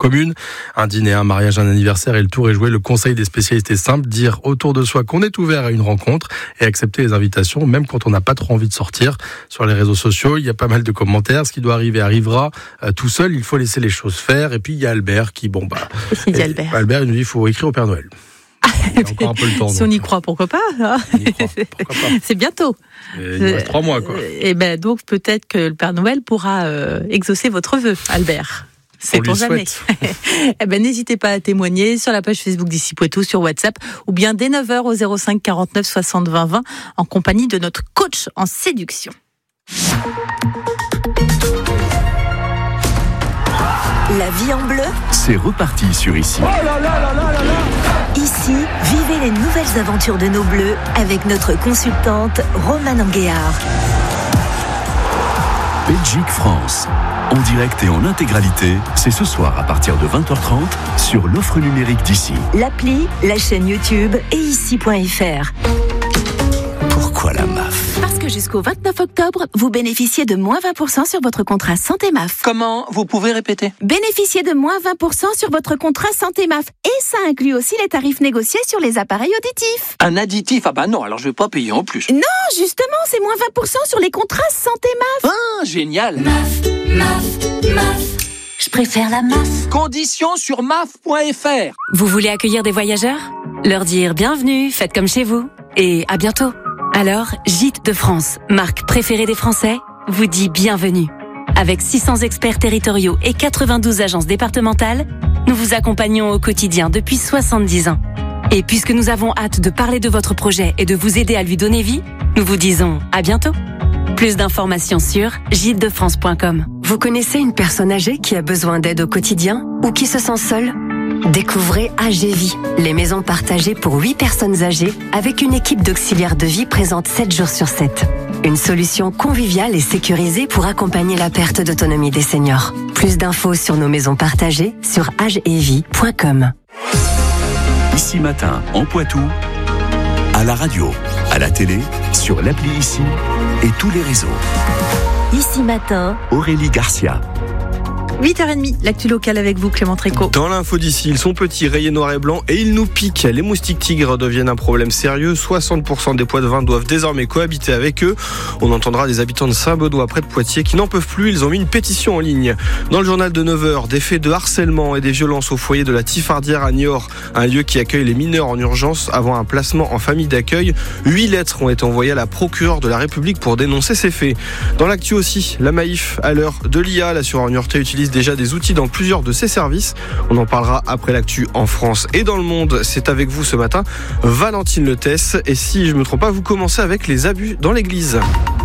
commune. Un dîner, un mariage, un anniversaire et le tour est joué. Le conseil des spécialistes est simple, dire autour de soi qu'on est ouvert à une rencontre et accepter les invitations, même quand on n'a pas trop envie de sortir. Sur les réseaux sociaux, il y a pas mal de commentaires. Ce qui doit arriver arrivera tout seul. Il faut laisser les choses faire. Et puis il y a Albert qui, Qu'est-ce qu'il dit, Albert ? Albert, il nous dit qu'il faut écrire au Père Noël. Il y a encore un peu le temps. Si on y croit, pourquoi pas, hein ? Pourquoi pas. C'est bientôt. Il nous reste 3 mois, quoi. Et donc peut-être que le Père Noël pourra exaucer votre vœu, Albert. C'est pour jamais. N'hésitez pas à témoigner sur la page Facebook d'Ici Poitou, sur WhatsApp, ou bien dès 9h au 05 49 60 20 20, en compagnie de notre coach en séduction. La vie en bleu, c'est reparti sur Ici. Ici, vivez les nouvelles aventures de nos bleus avec notre consultante Romane Anguéard. Belgique-France, en direct et en intégralité, c'est ce soir à partir de 20h30 sur l'offre numérique d'Ici. L'appli, la chaîne YouTube et ici.fr. Pourquoi la MAF ? Parce que jusqu'au 29 octobre, vous bénéficiez de moins 20% sur votre contrat Santé MAF. Comment ? Vous pouvez répéter ? Bénéficiez de moins 20% sur votre contrat Santé MAF. Et ça inclut aussi les tarifs négociés sur les appareils auditifs. Un additif ? Ah bah non, alors je vais pas payer en plus. Non, justement, c'est moins 20% sur les contrats Santé MAF. Ah, génial ! Je préfère la MAF. Conditions sur maf.fr. Vous voulez accueillir des voyageurs ? Leur dire bienvenue, faites comme chez vous. Et à bientôt. Alors, Gîtes de France, marque préférée des Français, vous dit bienvenue. Avec 600 experts territoriaux et 92 agences départementales, nous vous accompagnons au quotidien depuis 70 ans. Et puisque nous avons hâte de parler de votre projet et de vous aider à lui donner vie, nous vous disons à bientôt. Plus d'informations sur gîtesdefrance.com. Vous connaissez une personne âgée qui a besoin d'aide au quotidien ou qui se sent seule ? Découvrez AGVie, les maisons partagées pour 8 personnes âgées avec une équipe d'auxiliaires de vie présente 7 jours sur 7. Une solution conviviale et sécurisée pour accompagner la perte d'autonomie des seniors. Plus d'infos sur nos maisons partagées sur agevie.com. Ici Matin, en Poitou, à la radio, à la télé, sur l'appli Ici et tous les réseaux. Ici matin, Aurélie Garcia. 8h30, l'actu locale avec vous, Clément Trécot. Dans l'info d'ici, ils sont petits, rayés noir et blanc, et ils nous piquent. Les moustiques tigres deviennent un problème sérieux. 60% des poids de vin doivent désormais cohabiter avec eux. On entendra des habitants de Saint-Benoît, près de Poitiers, qui n'en peuvent plus. Ils ont mis une pétition en ligne. Dans le journal de 9h, des faits de harcèlement et des violences au foyer de la Tifardière à Niort, un lieu qui accueille les mineurs en urgence avant un placement en famille d'accueil. 8 lettres ont été envoyées à la procureure de la République pour dénoncer ces faits. Dans l'actu aussi, la Maïf, à l'heure de l'IA, l'assureur niortais utilise déjà des outils dans plusieurs de ses services. On en parlera après l'actu en France et dans le monde. C'est avec vous ce matin, Valentine Letesse. Et si je ne me trompe pas, vous commencez avec les abus dans l'église.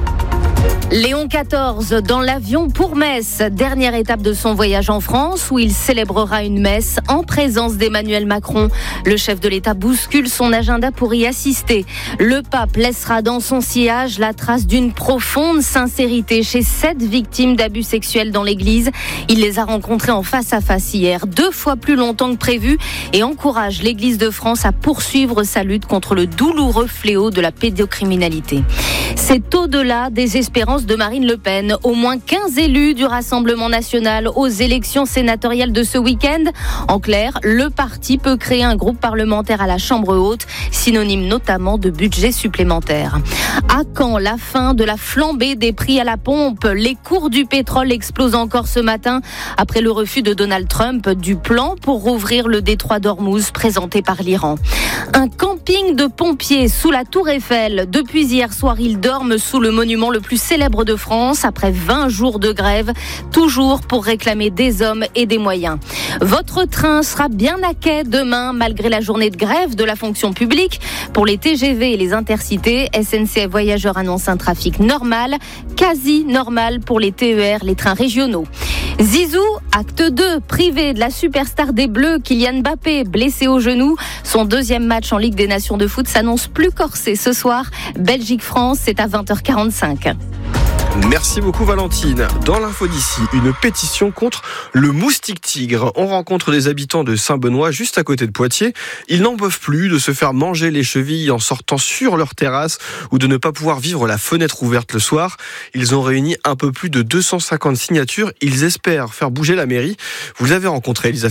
Léon XIV dans l'avion pour Metz, dernière étape de son voyage en France où il célébrera une messe en présence d'Emmanuel Macron. Le chef de l'État bouscule son agenda pour y assister. Le pape laissera dans son sillage la trace d'une profonde sincérité chez 7 victimes d'abus sexuels dans l'église. Il les a rencontrées en face à face hier, 2 fois plus longtemps que prévu, et encourage l'Église de France à poursuivre sa lutte contre le douloureux fléau de la pédocriminalité. C'est au-delà des espérances de Marine Le Pen. Au moins 15 élus du Rassemblement national aux élections sénatoriales de ce week-end. En clair, le parti peut créer un groupe parlementaire à la Chambre haute, synonyme notamment de budget supplémentaire. À quand la fin de la flambée des prix à la pompe ? Les cours du pétrole explosent encore ce matin après le refus de Donald Trump du plan pour rouvrir le détroit d'Ormuz présenté par l'Iran. Un camping de pompiers sous la Tour Eiffel. Depuis hier soir, ils dorment sous le monument le plus célèbre de France après 20 jours de grève, toujours pour réclamer des hommes et des moyens. Votre train sera bien à quai demain, malgré la journée de grève de la fonction publique. Pour les TGV et les intercités, SNCF Voyageurs annonce un trafic normal, quasi normal pour les TER, les trains régionaux. Zizou, acte 2, privé de la superstar des Bleus, Kylian Mbappé, blessé au genou. Son deuxième match en Ligue des Nations de foot s'annonce plus corsé ce soir. Belgique-France, c'est à 20h45. Merci beaucoup Valentine. Dans l'info d'ici, une pétition contre le moustique tigre. On rencontre des habitants de Saint-Benoît, juste à côté de Poitiers. Ils n'en peuvent plus de se faire manger les chevilles en sortant sur leur terrasse ou de ne pas pouvoir vivre la fenêtre ouverte le soir. Ils ont réuni un peu plus de 250 signatures. Ils espèrent faire bouger la mairie. Vous avez rencontré Elisa